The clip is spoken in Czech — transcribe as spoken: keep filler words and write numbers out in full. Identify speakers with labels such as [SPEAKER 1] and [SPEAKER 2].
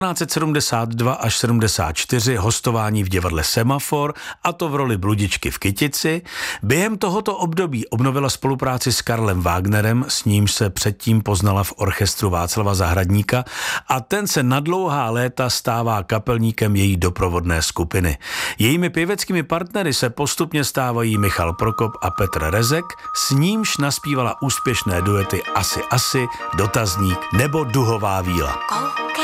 [SPEAKER 1] devatenáct sedmdesát dva až sedmdesát čtyři hostování v divadle Semafor, a to v roli Bludičky v Kytici. Během tohoto období obnovila spolupráci s Karlem Wagnerem, s nímž se předtím poznala v orchestru Václava Zahradníka, a ten se na dlouhá léta stává kapelníkem její doprovodné skupiny. Jejími pěveckými partnery se postupně stávají Michal Prokop a Petr Rezek, s nímž naspívala úspěšné duety Asi asi, Dotazník nebo Duhová víla.